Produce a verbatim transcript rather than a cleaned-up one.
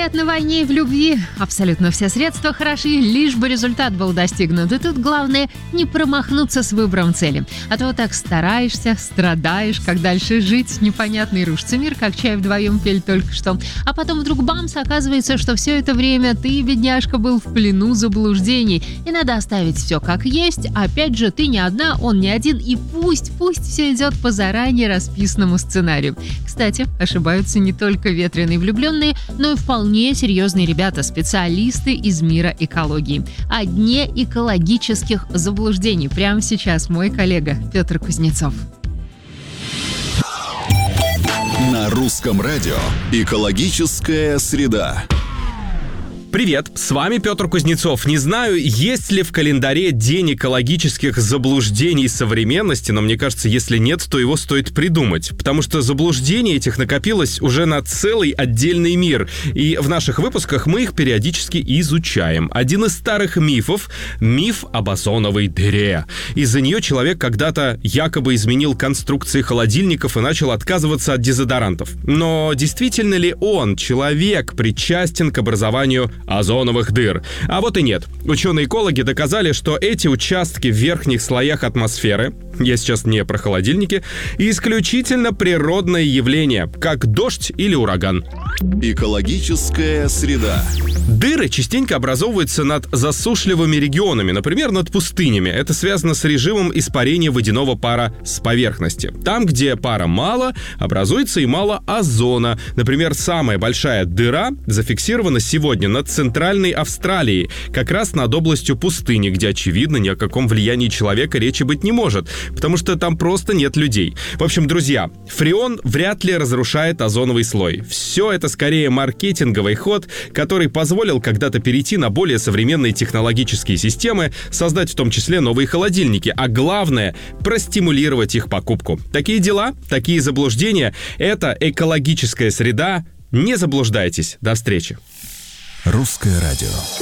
Говорят, на войне и в любви абсолютно все средства хороши, лишь бы результат был достигнут. И тут главное не промахнуться с выбором цели. А то вот так стараешься, страдаешь, как дальше жить, непонятно, и рушится мир, как чай вдвоем пели только что. А потом вдруг бамс, оказывается, что все это время ты, бедняжка, был в плену заблуждений. И надо оставить все как есть. Опять же, ты не одна, он не один. И пусть, пусть все идет по заранее расписанному сценарию. Кстати, ошибаются не только ветреные влюбленные, но и вполне серьезные ребята, специалисты из мира экологии. О дне экологических заблуждений прямо сейчас мой коллега Петр Кузнецов. На русском радио «Экологическая среда». Привет, с вами Петр Кузнецов. Не знаю, есть ли в календаре день экологических заблуждений современности, но мне кажется, если нет, то его стоит придумать, потому что заблуждений этих накопилось уже на целый отдельный мир, и в наших выпусках мы их периодически изучаем. Один из старых мифов — миф об озоновой дыре. Из-за нее человек когда-то якобы изменил конструкции холодильников и начал отказываться от дезодорантов. Но действительно ли он, человек, причастен к образованию озоновых дыр? А вот и нет. Ученые-экологи доказали, что эти участки в верхних слоях атмосферы, я сейчас не про холодильники, исключительно природное явление, как дождь или ураган. Экологическая среда. Дыры частенько образовываются над засушливыми регионами, например, над пустынями. Это связано с режимом испарения водяного пара с поверхности. Там, где пара мало, образуется и мало озона. Например, самая большая дыра зафиксирована сегодня над Центральной Австралией, как раз над областью пустыни, где, очевидно, ни о каком влиянии человека речи быть не может, потому что там просто нет людей. В общем, друзья, фреон вряд ли разрушает озоновый слой. Все это скорее маркетинговый ход, который позволил когда-то перейти на более современные технологические системы, создать в том числе новые холодильники, а главное — простимулировать их покупку. Такие дела, такие заблуждения — это экологическая среда. Не заблуждайтесь. До встречи. Русское радио.